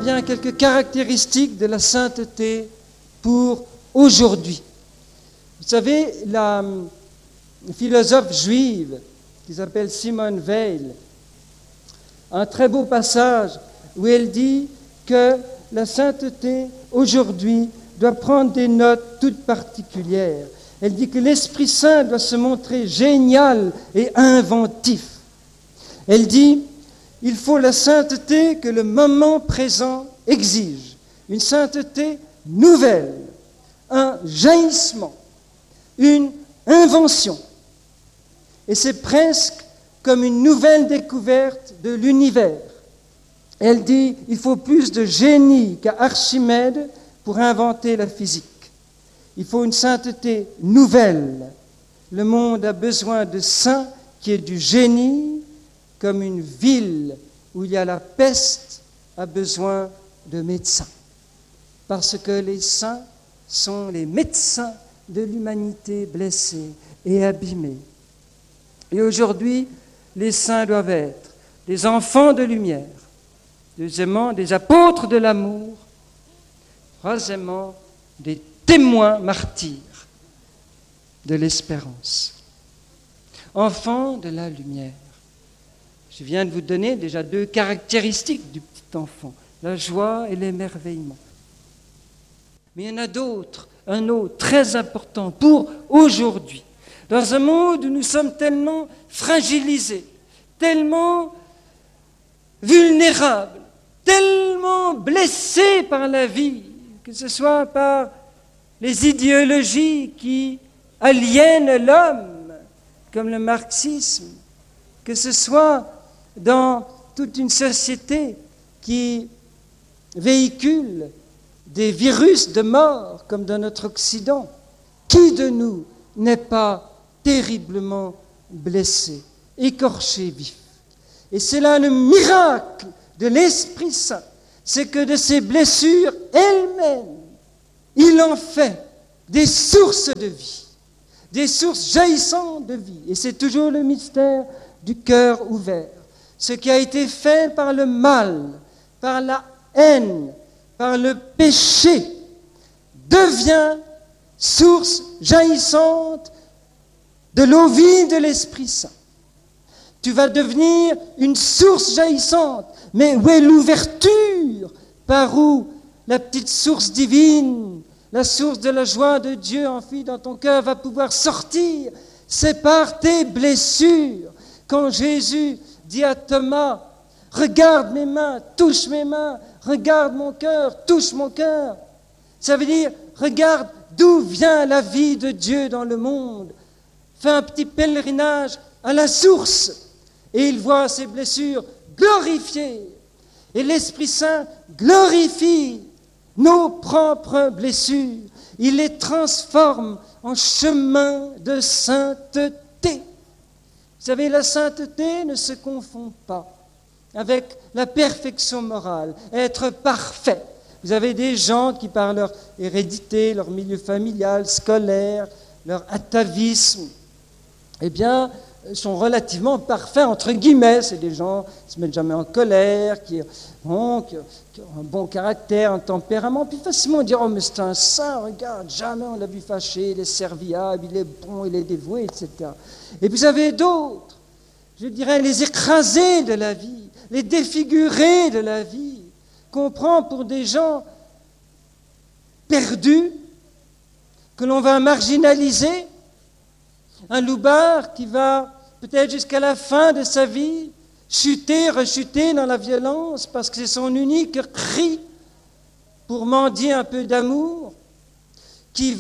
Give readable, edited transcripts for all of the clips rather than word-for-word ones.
vient à quelques caractéristiques de la sainteté pour aujourd'hui. Vous savez, la philosophe juive qui s'appelle Simone Weil a un très beau passage où elle dit que la sainteté aujourd'hui doit prendre des notes toutes particulières. Elle dit que l'Esprit Saint doit se montrer génial et inventif. Elle dit, il faut la sainteté que le moment présent exige, une sainteté nouvelle, un jaillissement, une invention. Et c'est presque comme une nouvelle découverte de l'univers. Elle dit, il faut plus de génie qu'à Archimède pour inventer la physique. Il faut une sainteté nouvelle. Le monde a besoin de saints qui est du génie, comme une ville où il y a la peste a besoin de médecins. Parce que les saints sont les médecins de l'humanité blessée et abîmée. Et aujourd'hui, les saints doivent être des enfants de lumière, deuxièmement, des apôtres de l'amour, troisièmement, des témoins martyrs de l'espérance. Enfants de la lumière. Je viens de vous donner déjà 2 caractéristiques du petit enfant, la joie et l'émerveillement. Mais il y en a d'autres, un autre très important pour aujourd'hui. Dans un monde où nous sommes tellement fragilisés, tellement vulnérables, tellement blessés par la vie, que ce soit par les idéologies qui aliènent l'homme, comme le marxisme, que ce soit dans toute une société qui véhicule des virus de mort, comme dans notre Occident. Qui de nous n'est pas terriblement blessé, écorché vif? Et c'est là le miracle de l'Esprit Saint, c'est que de ces blessures elles-mêmes, il en fait des sources de vie, des sources jaillissantes de vie. Et c'est toujours le mystère du cœur ouvert. Ce qui a été fait par le mal, par la haine, par le péché, devient source jaillissante de l'eau vive de l'Esprit Saint. Tu vas devenir une source jaillissante. Mais où est l'ouverture par où la petite source divine, la source de la joie de Dieu enfouie dans ton cœur va pouvoir sortir? C'est par tes blessures. Quand Jésus dit à Thomas, regarde mes mains, touche mes mains, regarde mon cœur, touche mon cœur. Ça veut dire, regarde d'où vient la vie de Dieu dans le monde. Fais un petit pèlerinage à la source. Et il voit ses blessures glorifiées. Et l'Esprit Saint glorifie nos propres blessures. Il les transforme en chemin de sainteté. Vous savez, la sainteté ne se confond pas avec la perfection morale, être parfait. Vous avez des gens qui, par leur hérédité, leur milieu familial, scolaire, leur atavisme, eh bien, sont relativement parfaits, entre guillemets. C'est des gens qui ne se mettent jamais en colère, qui ont un bon caractère, un tempérament. Puis facilement dire, oh mais c'est un saint, regarde, jamais on l'a vu fâché, il est serviable, il est bon, il est dévoué, etc. Et vous avez d'autres, je dirais les écrasés de la vie, les défigurés de la vie, qu'on prend pour des gens perdus, que l'on va marginaliser. Un loupard qui va peut-être jusqu'à la fin de sa vie chuter, rechuter dans la violence parce que c'est son unique cri pour mendier un peu d'amour, qui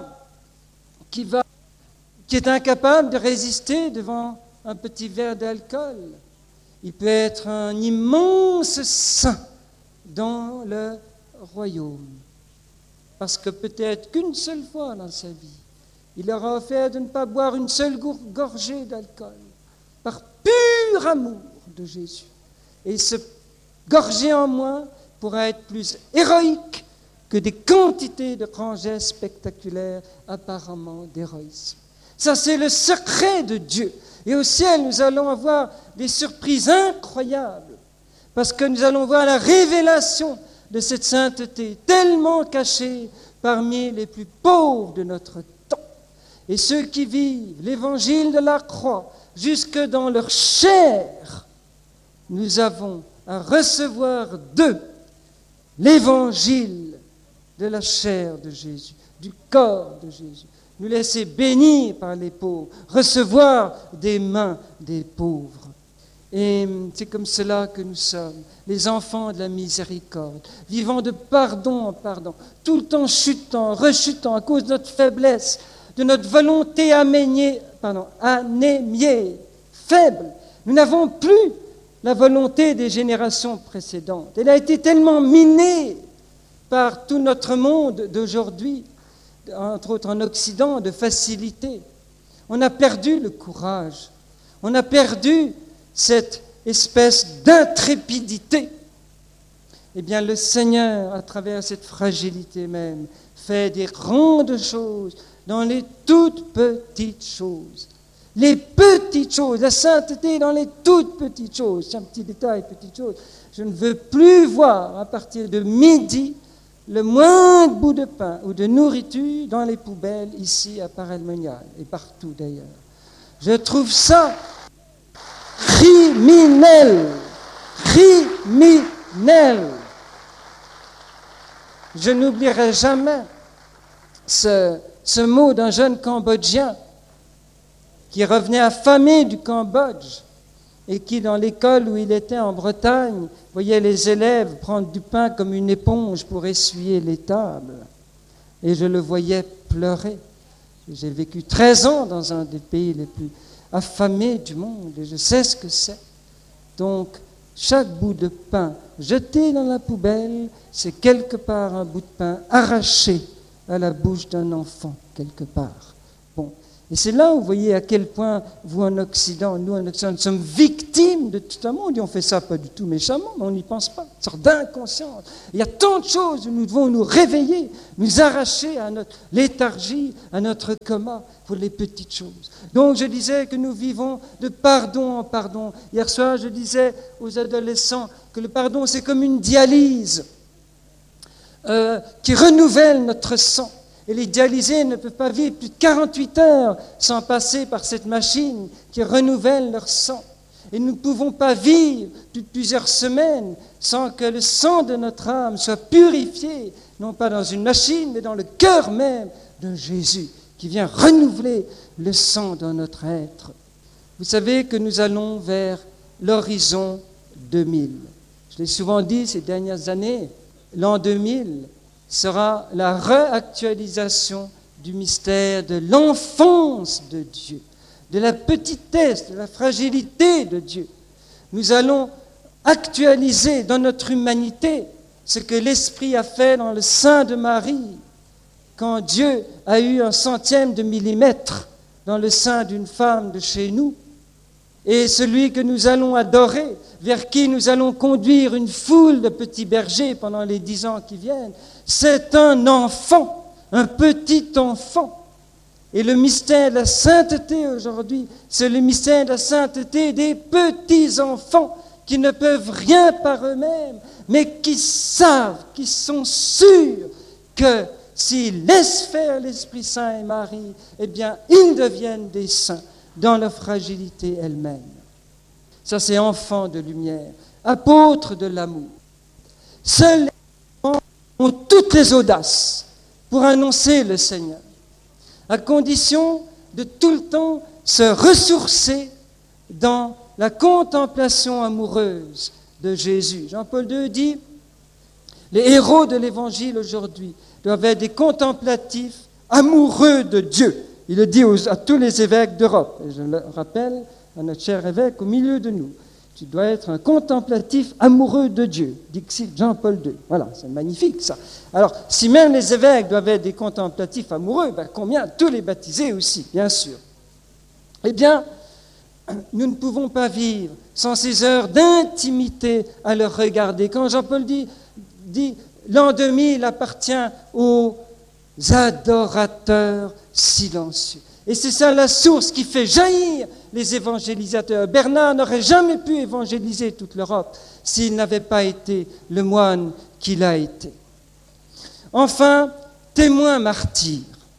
est incapable de résister devant un petit verre d'alcool. Il peut être un immense saint dans le royaume, parce que peut-être qu'une seule fois dans sa vie, il leur a offert de ne pas boire une seule gorgée d'alcool, par pur amour de Jésus. Et ce gorgée en moins pourra être plus héroïque que des quantités de grands gestes spectaculaires apparemment d'héroïsme. Ça, c'est le secret de Dieu. Et au ciel, nous allons avoir des surprises incroyables, parce que nous allons voir la révélation de cette sainteté, tellement cachée parmi les plus pauvres de notre temps. Et ceux qui vivent l'évangile de la croix jusque dans leur chair, nous avons à recevoir d'eux l'évangile de la chair de Jésus, du corps de Jésus. Nous laisser bénir par les pauvres, recevoir des mains des pauvres. Et c'est comme cela que nous sommes, les enfants de la miséricorde, vivant de pardon en pardon, tout le temps chutant, rechutant à cause de notre faiblesse, de notre volonté anémiée, faible. Nous n'avons plus la volonté des générations précédentes. Elle a été tellement minée par tout notre monde d'aujourd'hui, entre autres en Occident, de facilité. On a perdu le courage, on a perdu cette espèce d'intrépidité. Eh bien, le Seigneur, à travers cette fragilité même, fait des grandes choses dans les toutes petites choses. Les petites choses, la sainteté dans les toutes petites choses. C'est un petit détail, petite chose. Je ne veux plus voir à partir de midi le moindre bout de pain ou de nourriture dans les poubelles ici à Paray-le-Monial et partout d'ailleurs. Je trouve ça criminel. Criminel. Je n'oublierai jamais ce mot d'un jeune Cambodgien qui revenait affamé du Cambodge et qui, dans l'école où il était en Bretagne, voyait les élèves prendre du pain comme une éponge pour essuyer les tables. Et je le voyais pleurer. J'ai vécu 13 ans dans un des pays les plus affamés du monde et je sais ce que c'est. Donc, chaque bout de pain jeté dans la poubelle, c'est quelque part un bout de pain arraché à la bouche d'un enfant, quelque part. Bon. Et c'est là où vous voyez à quel point, vous en Occident, nous en Occident, nous sommes victimes de tout un monde. Et on fait ça pas du tout méchamment, mais on n'y pense pas. Une sorte d'inconscience. Il y a tant de choses où nous devons nous réveiller, nous arracher à notre léthargie, à notre coma, pour les petites choses. Donc je disais que nous vivons de pardon en pardon. Hier soir, je disais aux adolescents que le pardon, c'est comme une dialyse qui renouvelle notre sang. Et les dialysés ne peuvent pas vivre plus de 48 heures sans passer par cette machine qui renouvelle leur sang. Et nous ne pouvons pas vivre plus de plusieurs semaines sans que le sang de notre âme soit purifié, non pas dans une machine, mais dans le cœur même de Jésus, qui vient renouveler le sang dans notre être. Vous savez que nous allons vers l'horizon 2000. Je l'ai souvent dit ces dernières années, l'an 2000 sera la réactualisation du mystère de l'enfance de Dieu, de la petitesse, de la fragilité de Dieu. Nous allons actualiser dans notre humanité ce que l'Esprit a fait dans le sein de Marie, quand Dieu a eu 1/100 de millimètre dans le sein d'une femme de chez nous. Et celui que nous allons adorer, vers qui nous allons conduire une foule de petits bergers pendant les 10 ans qui viennent, c'est un enfant, un petit enfant. Et le mystère de la sainteté aujourd'hui, c'est le mystère de la sainteté des petits enfants qui ne peuvent rien par eux-mêmes, mais qui savent, qui sont sûrs que s'ils laissent faire l'Esprit Saint et Marie, eh bien, ils deviennent des saints dans leur fragilité elle-même. Ça, c'est enfants de lumière, apôtres de l'amour. Seuls les enfants ont toutes les audaces pour annoncer le Seigneur, à condition de tout le temps se ressourcer dans la contemplation amoureuse de Jésus. Jean-Paul II dit, les héros de l'Évangile aujourd'hui doivent être des contemplatifs amoureux de Dieu. Il le dit à tous les évêques d'Europe. Et je le rappelle à notre cher évêque au milieu de nous. Tu dois être un contemplatif amoureux de Dieu. Dixit Jean-Paul II. Voilà, c'est magnifique ça. Alors, si même les évêques doivent être des contemplatifs amoureux, ben combien tous les baptisés aussi, bien sûr. Eh bien, nous ne pouvons pas vivre sans ces heures d'intimité à leur regarder. Quand Jean-Paul dit l'an 2000 appartient aux adorateurs silencieux. Et c'est ça la source qui fait jaillir les évangélisateurs. Bernard n'aurait jamais pu évangéliser toute l'Europe s'il n'avait pas été le moine qu'il a été. Enfin, témoin martyr.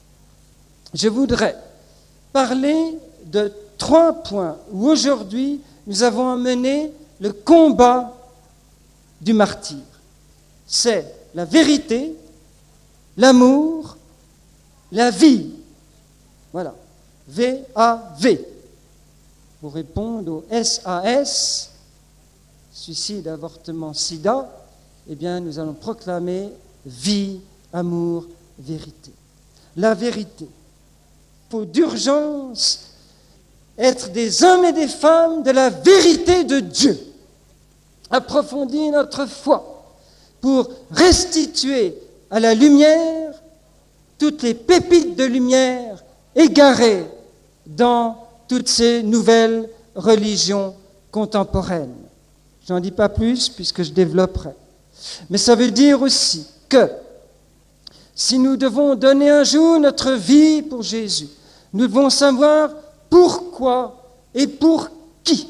Je voudrais parler de 3 points où aujourd'hui nous avons mené le combat du martyr. C'est la vérité, l'amour, la vie. Voilà, V-A-V. Pour répondre au SAS, suicide, avortement, sida, eh bien nous allons proclamer vie, amour, vérité. La vérité. Il faut d'urgence être des hommes et des femmes de la vérité de Dieu. Approfondir notre foi pour restituer à la lumière toutes les pépites de lumière égarées dans toutes ces nouvelles religions contemporaines. Je n'en dis pas plus puisque je développerai. Mais ça veut dire aussi que si nous devons donner un jour notre vie pour Jésus, nous devons savoir pourquoi et pour qui.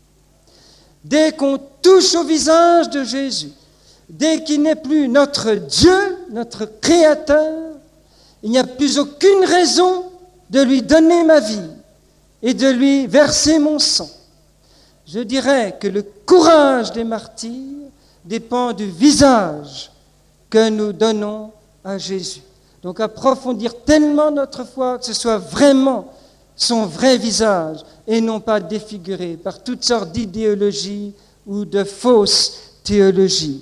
Dès qu'on touche au visage de Jésus, dès qu'il n'est plus notre Dieu, notre Créateur, il n'y a plus aucune raison de lui donner ma vie et de lui verser mon sang. Je dirais que le courage des martyrs dépend du visage que nous donnons à Jésus. Donc approfondir tellement notre foi que ce soit vraiment son vrai visage et non pas défiguré par toutes sortes d'idéologies ou de fausses théologies.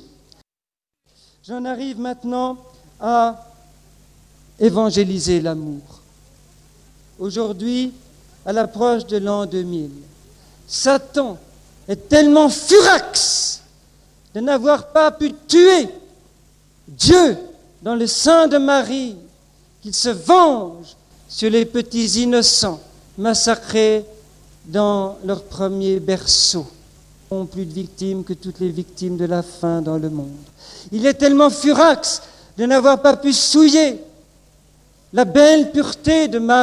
J'en arrive maintenant à évangéliser l'amour. Aujourd'hui, à l'approche de l'an 2000, Satan est tellement furax de n'avoir pas pu tuer Dieu dans le sein de Marie qu'il se venge sur les petits innocents massacrés dans leur premier berceau. Ils n'ont plus de victimes que toutes les victimes de la faim dans le monde. Il est tellement furax de n'avoir pas pu souiller la belle pureté de Marie